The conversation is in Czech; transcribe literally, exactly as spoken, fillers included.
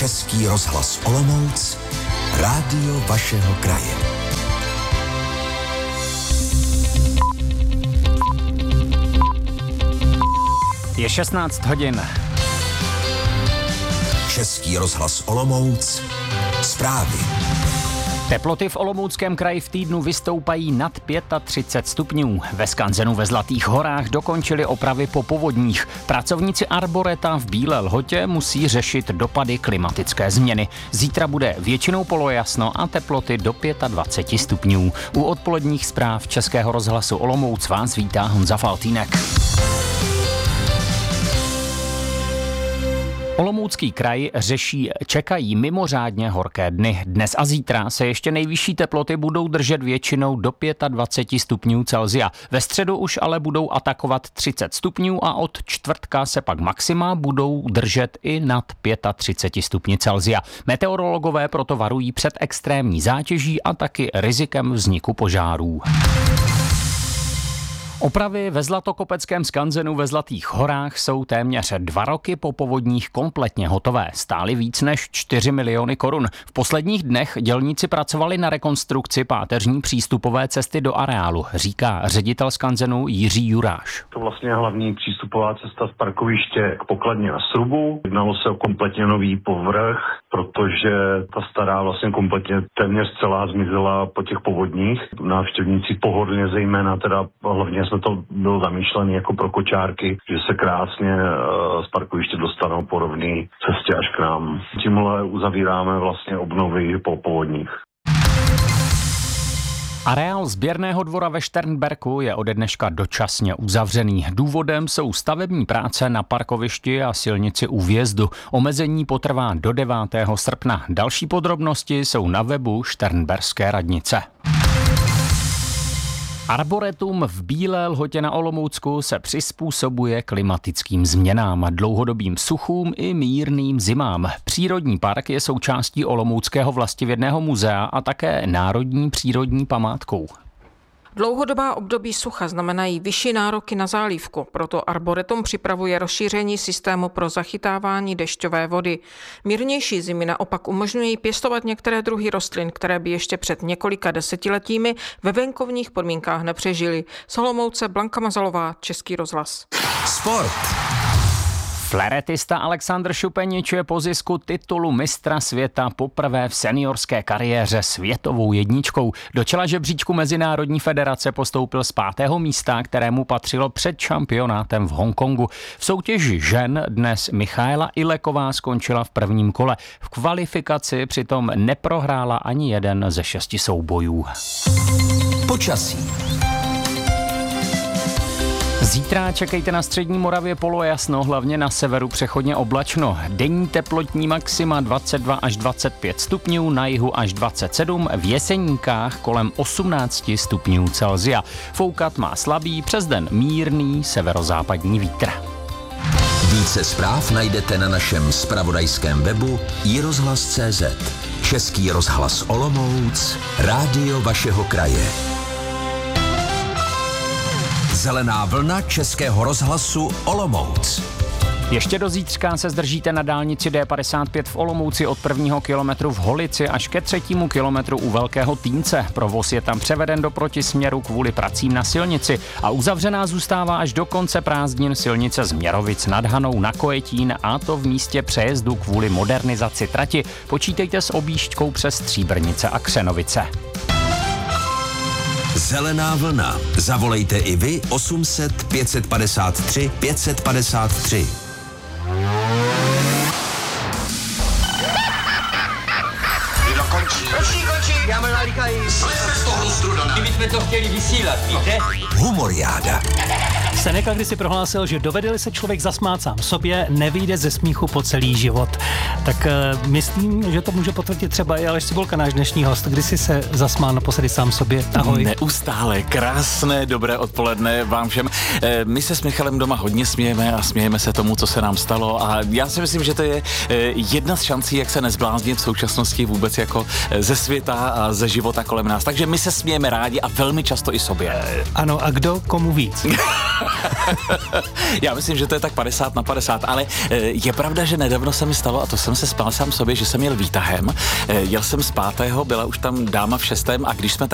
Český rozhlas Olomouc, rádio vašeho kraje. Je šestnáct hodin. Český rozhlas Olomouc, zprávy. Teploty v Olomouckém kraji v týdnu vystoupají nad třicet pět stupňů. Ve skanzenu ve Zlatých horách dokončili opravy po povodních. Pracovníci Arboreta v Bílé Lhotě musí řešit dopady klimatické změny. Zítra bude většinou polojasno a teploty do dvacet pět stupňů. U odpoledních zpráv Českého rozhlasu Olomouc vás vítá Honza Faltýnek. Olomoucký kraj řeší, čekají mimořádně horké dny. Dnes a zítra se ještě nejvyšší teploty budou držet většinou do dvacet pět stupňů Celsia. Ve středu už ale budou atakovat třicet stupňů a od čtvrtka se pak maxima budou držet i nad třicet pět stupni Celsia. Meteorologové proto varují před extrémní zátěží a taky rizikem vzniku požárů. Opravy ve Zlatokopeckém skanzenu ve Zlatých horách jsou téměř dva roky po povodních kompletně hotové. Stály víc než čtyři miliony korun. V posledních dnech dělníci pracovali na rekonstrukci páteřní přístupové cesty do areálu, říká ředitel skanzenu Jiří Juráš. To vlastně hlavní přístupová cesta z parkoviště k pokladně na Srubu. Jednalo se o kompletně nový povrch, protože ta stará vlastně kompletně téměř celá zmizela po těch povodních. Návštěvníci pohodlně, zejména teda hlavně jsme to bylo zamýšlené jako pro kočárky, že se krásně z parkoviště dostanou po rovné cestě až k nám. Tímhle uzavíráme vlastně obnovy po povodních. Areál sběrného dvora ve Šternberku je ode dneška dočasně uzavřený. Důvodem jsou stavební práce na parkovišti a silnici u vjezdu. Omezení potrvá do devátého srpna. Další podrobnosti jsou na webu Šternberské radnice. Arboretum v Bílé Lhotě na Olomoucku se přizpůsobuje klimatickým změnám, dlouhodobým suchům i mírným zimám. Přírodní park je součástí Olomouckého vlastivědného muzea a také národní přírodní památkou. Dlouhodobá období sucha znamenají vyšší nároky na zálivku, proto Arboretum připravuje rozšíření systému pro zachytávání dešťové vody. Mírnější zimy naopak umožňují pěstovat některé druhy rostlin, které by ještě před několika desetiletími ve venkovních podmínkách nepřežily. Z Olomouce Blanka Mazalová, Český rozhlas. Sport. Fléretista Alexandr Šupenič po zisku titulu mistra světa poprvé v seniorské kariéře světovou jedničkou. Do čela žebříčku Mezinárodní federace postoupil z pátého místa, kterému patřilo před šampionátem v Hongkongu. V soutěži žen dnes Michaela Ileková skončila v prvním kole. V kvalifikaci přitom neprohrála ani jeden ze šesti soubojů. Počasí. Zítra čekejte na střední Moravě polojasno, hlavně na severu přechodně oblačno. Denní teplotní maxima dvacet dva až dvacet pět stupňů, na jihu až dvacet sedm, v Jeseníkách kolem osmnáct stupňů Celsia. Foukat má slabý, přes den mírný severozápadní vítr. Více zpráv najdete na našem zpravodajském webu i rozhlas tečka cé zet. Český rozhlas Olomouc, rádio vašeho kraje. Zelená vlna Českého rozhlasu Olomouc. Ještě do zítřka se zdržíte na dálnici D padesát pět v Olomouci od prvního kilometru v Holici až ke třetímu kilometru u Velkého Týnce. Provoz je tam převeden do protisměru kvůli pracím na silnici a uzavřená zůstává až do konce prázdnin silnice z Měrovic nad Hanou na Kojetín, a to v místě přejezdu kvůli modernizaci trati. Počítejte s objížďkou přes Stříbrnice a Křenovice. Zelená vlna. Zavolejte i vy osm set pět padesát tři pět padesát tři. Končí, končí, já mám nalíkají. Slezte z toho strudaná. My jsme to chtěli vysílat, víte? Humoriáda. Seneca kdysi prohlásil, že dovede-li se člověk zasmát sám sobě, nevyjde ze smíchu po celý život. Tak uh, myslím, že to může potvrdit třeba i Aleš Cibulka, náš dnešní host. Kdy jsi se zasmál naposledy sám sobě? Ahoj. Neustále, krásné, dobré odpoledne vám všem. E, my se s Michalem doma hodně smějeme a smějeme se tomu, co se nám stalo, a já si myslím, že to je e, jedna z šancí, jak se nezbláznit v současnosti vůbec jako ze světa a ze života kolem nás. Takže my se smějeme rádi a velmi často i sobě. Ano, a kdo komu víc? Já myslím, že to je tak padesát na padesát, ale je pravda, že nedávno se mi stalo, a to jsem se spál sám sobě, že jsem jel výtahem, jel jsem z pátého, byla už tam dáma v šestém a když jsme tak